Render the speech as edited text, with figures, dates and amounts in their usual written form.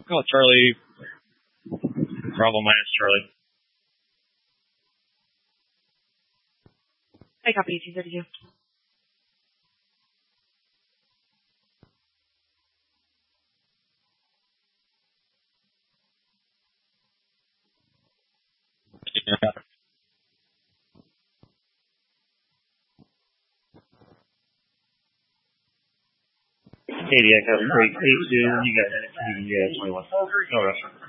Oh, Charlie. Bravo minus Charlie. I copy 232. Katie, I have 382. You got 21. No rush.